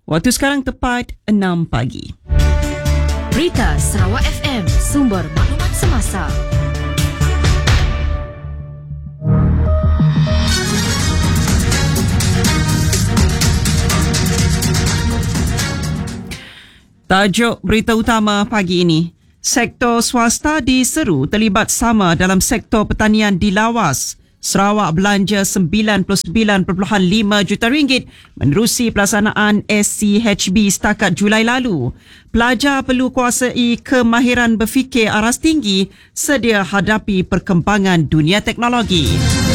Waktu sekarang tepat 6 pagi. Berita Sarawak FM, sumber maklumat semasa. Tajuk berita utama pagi ini. Sektor swasta diseru terlibat sama dalam sektor pertanian di Lawas. Sarawak belanja RM99.5 juta menerusi pelaksanaan SCHB setakat Julai lalu. Pelajar perlu kuasai kemahiran berfikir aras tinggi sedia hadapi perkembangan dunia teknologi.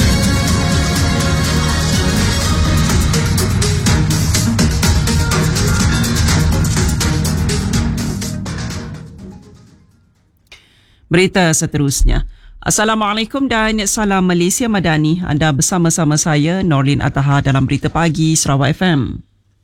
Berita seterusnya. Assalamualaikum dan salam Malaysia Madani. Anda bersama-sama saya, Norlin Ataha dalam Berita Pagi Sarawak FM.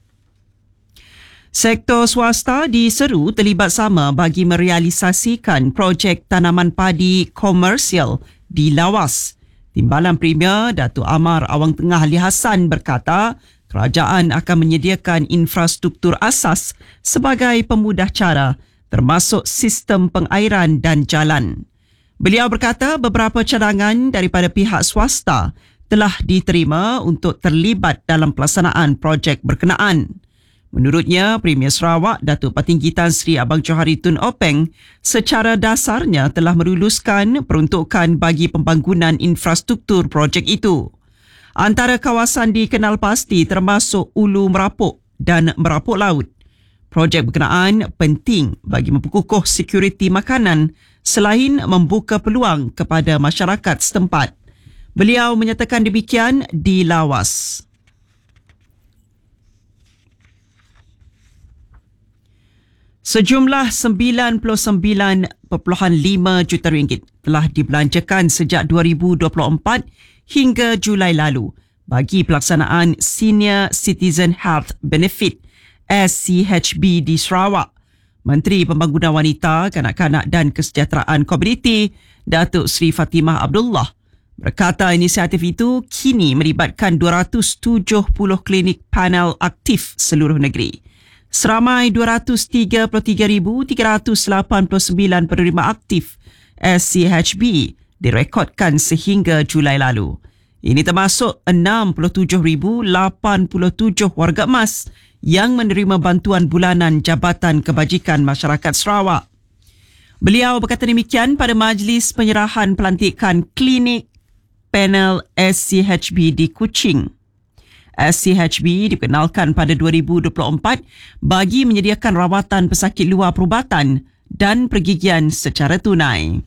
Sektor swasta diseru terlibat sama bagi merealisasikan projek tanaman padi komersial di Lawas. Timbalan Premier Datuk Amar Awang Tengah Ali Hassan berkata, kerajaan akan menyediakan infrastruktur asas sebagai pemudah cara termasuk sistem pengairan dan jalan. Beliau berkata beberapa cadangan daripada pihak swasta telah diterima untuk terlibat dalam pelaksanaan projek berkenaan. Menurutnya, Premier Sarawak Datuk Patinggi Tan Sri Abang Johari Tun Openg secara dasarnya telah meruluskan peruntukan bagi pembangunan infrastruktur projek itu. Antara kawasan dikenal pasti termasuk Ulu Merapuk dan Merapuk Laut. Projek berkenaan penting bagi memperkukuh sekuriti makanan selain membuka peluang kepada masyarakat setempat. Beliau menyatakan demikian di Lawas. Sejumlah RM99.5 juta telah dibelanjakan sejak 2024 hingga Julai lalu bagi pelaksanaan Senior Citizen Health Benefit SCHB di Sarawak. Menteri Pembangunan Wanita, Kanak-kanak dan Kesejahteraan Komuniti, Datuk Seri Fatimah Abdullah, berkata inisiatif itu kini melibatkan 270 klinik panel aktif seluruh negeri. Seramai 233,389 penerima aktif SCHB direkodkan sehingga Julai lalu. Ini termasuk 67,087 warga emas yang menerima bantuan bulanan Jabatan Kebajikan Masyarakat Sarawak. Beliau berkata demikian pada majlis penyerahan pelantikan klinik panel SCHB di Kuching. SCHB dikenalkan pada 2024 bagi menyediakan rawatan pesakit luar perubatan dan pergigian secara tunai.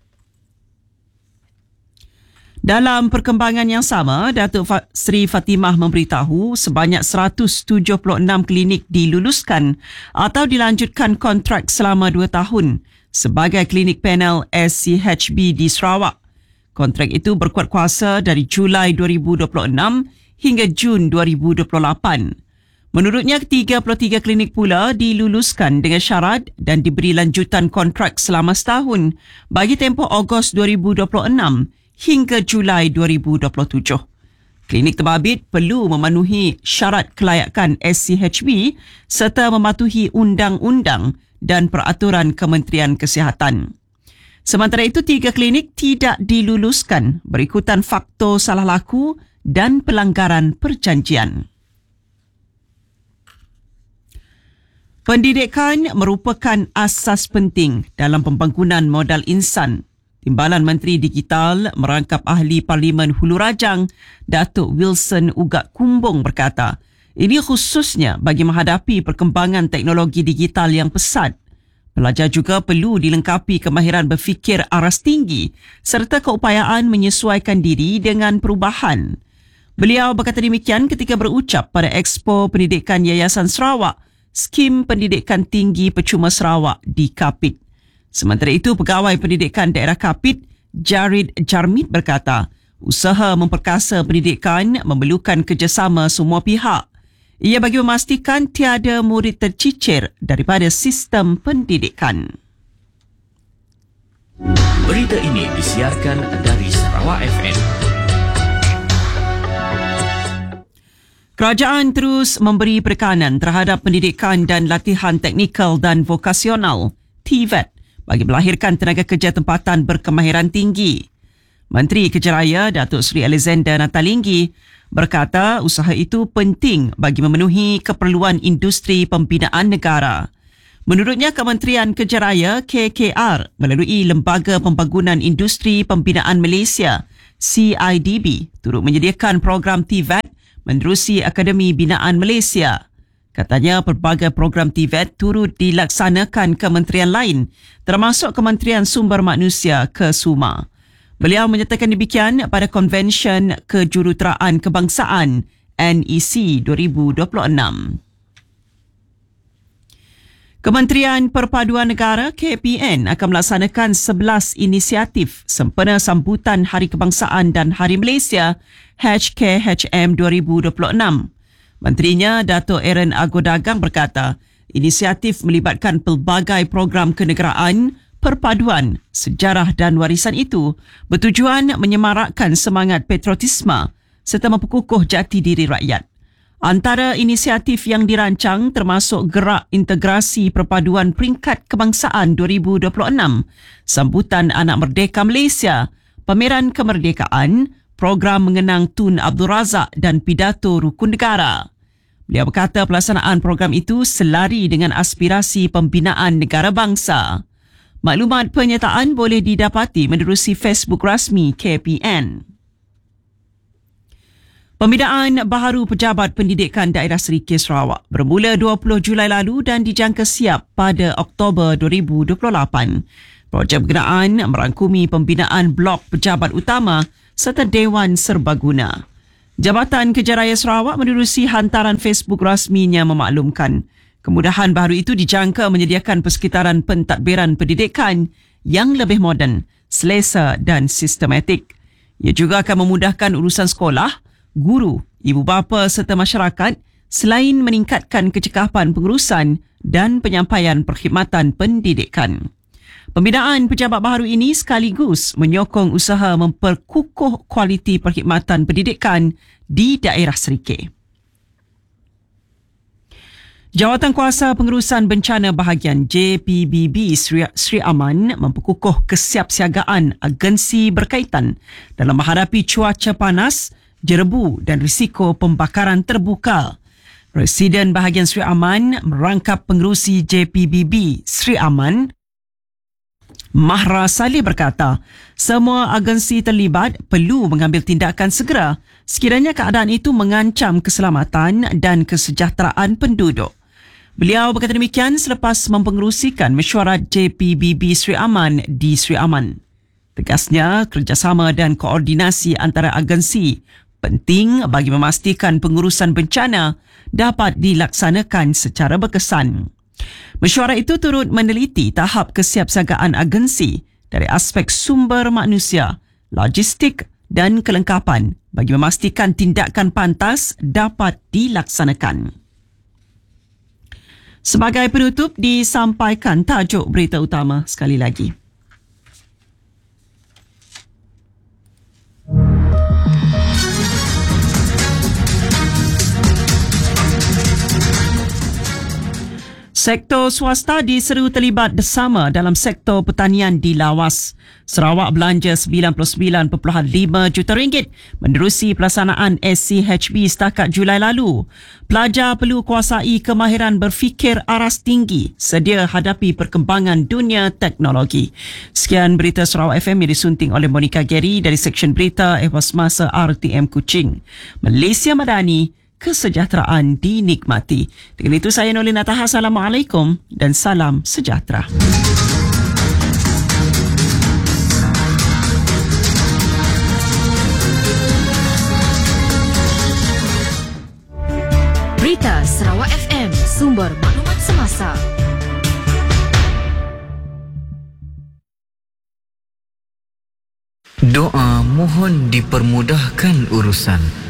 Dalam perkembangan yang sama, Datuk Seri Fatimah memberitahu sebanyak 176 klinik diluluskan atau dilanjutkan kontrak selama 2 tahun sebagai klinik panel SCHB di Sarawak. Kontrak itu berkuat kuasa dari Julai 2026 hingga Jun 2028. Menurutnya, 33 klinik pula diluluskan dengan syarat dan diberi lanjutan kontrak selama setahun bagi tempoh Ogos 2026 hingga Julai 2027. Klinik terbabit perlu memenuhi syarat kelayakan SCHB serta mematuhi undang-undang dan peraturan Kementerian Kesihatan. Sementara itu, 3 klinik tidak diluluskan berikutan faktor salah laku dan pelanggaran perjanjian. Pendidikan merupakan asas penting dalam pembangunan modal insan. Timbalan Menteri Digital merangkap Ahli Parlimen Hulu Rajang, Datuk Wilson Ugat Kumbung berkata, ini khususnya bagi menghadapi perkembangan teknologi digital yang pesat. Pelajar juga perlu dilengkapi kemahiran berfikir aras tinggi serta keupayaan menyesuaikan diri dengan perubahan. Beliau berkata demikian ketika berucap pada Expo Pendidikan Yayasan Sarawak, Skim Pendidikan Tinggi Percuma Sarawak di Kapit. Sementara itu, Pegawai Pendidikan Daerah Kapit, Jarid Jarmid berkata, usaha memperkasa pendidikan memerlukan kerjasama semua pihak. Ia bagi memastikan tiada murid tercicir daripada sistem pendidikan. Berita ini disiarkan dari Sarawak FM. Kerajaan terus memberi penekanan terhadap pendidikan dan latihan teknikal dan vokasional (TVET) bagi melahirkan tenaga kerja tempatan berkemahiran tinggi. Menteri Kerja Raya Datuk Seri Alexander Nathalinggi berkata usaha itu penting bagi memenuhi keperluan industri pembinaan negara. Menurutnya, Kementerian Kerja Raya KKR melalui Lembaga Pembangunan Industri Pembinaan Malaysia CIDB turut menyediakan program TVET menerusi Akademi Binaan Malaysia. Katanya pelbagai program TVET turut dilaksanakan kementerian lain termasuk Kementerian Sumber Manusia KSUMA. Beliau menyatakan demikian pada Konvensyen Kejuruteraan Kebangsaan NEC 2026. Kementerian Perpaduan Negara KPN akan melaksanakan 11 inisiatif sempena sambutan Hari Kebangsaan dan Hari Malaysia HKHM 2026. Menterinya Dato' Aaron Agodagang berkata, inisiatif melibatkan pelbagai program kenegaraan, perpaduan, sejarah dan warisan itu bertujuan menyemarakkan semangat patriotisme serta memperkukuh jati diri rakyat. Antara inisiatif yang dirancang termasuk Gerak Integrasi Perpaduan Peringkat Kebangsaan 2026, Sambutan Anak Merdeka Malaysia, Pameran Kemerdekaan, Program Mengenang Tun Abdul Razak dan Pidato Rukun Negara. Beliau berkata pelaksanaan program itu selari dengan aspirasi pembinaan negara bangsa. Maklumat penyertaan boleh didapati menerusi Facebook rasmi KPN. Pembinaan baharu Pejabat Pendidikan Daerah Serikit Sarawak bermula 20 Julai lalu dan dijangka siap pada Oktober 2028. Projek berkenaan merangkumi pembinaan blok pejabat utama serta Dewan Serbaguna. Jabatan Kerja Raya Sarawak menerusi hantaran Facebook rasminya memaklumkan kemudahan baharu itu dijangka menyediakan persekitaran pentadbiran pendidikan yang lebih moden, selesa dan sistematik. Ia juga akan memudahkan urusan sekolah, guru, ibu bapa serta masyarakat selain meningkatkan kecekapan pengurusan dan penyampaian perkhidmatan pendidikan. Pembinaan pejabat baharu ini sekaligus menyokong usaha memperkukuh kualiti perkhidmatan pendidikan di daerah Serikit. Jawatan Kuasa Pengurusan Bencana Bahagian JPBB Sri Aman memperkukuh kesiapsiagaan agensi berkaitan dalam menghadapi cuaca panas, jerebu dan risiko pembakaran terbuka. Presiden Bahagian Sri Aman merangkap pengerusi JPBB Sri Aman, Mahra Saleh berkata, semua agensi terlibat perlu mengambil tindakan segera sekiranya keadaan itu mengancam keselamatan dan kesejahteraan penduduk. Beliau berkata demikian selepas mempengerusikan mesyuarat JPBB Sri Aman di Sri Aman. Tegasnya, kerjasama dan koordinasi antara agensi penting bagi memastikan pengurusan bencana dapat dilaksanakan secara berkesan. Mesyuarat itu turut meneliti tahap kesiapsiagaan agensi dari aspek sumber manusia, logistik dan kelengkapan bagi memastikan tindakan pantas dapat dilaksanakan. Sebagai penutup, disampaikan tajuk berita utama sekali lagi. Sektor swasta diseru terlibat bersama dalam sektor pertanian di Lawas. Sarawak belanja RM99.5 juta menerusi pelaksanaan SCHB setakat Julai lalu. Pelajar perlu kuasai kemahiran berfikir aras tinggi sedia hadapi perkembangan dunia teknologi. Sekian berita Sarawak FM yang disunting oleh Monica Gary dari Seksyen Berita Ehwas Masa RTM Kuching. Malaysia Madani, kesejahteraan dinikmati. Dengan itu saya Nolin Ataha, Assalamualaikum dan salam sejahtera. Berita Sarawak FM, sumber maklumat semasa. Doa mohon dipermudahkan urusan.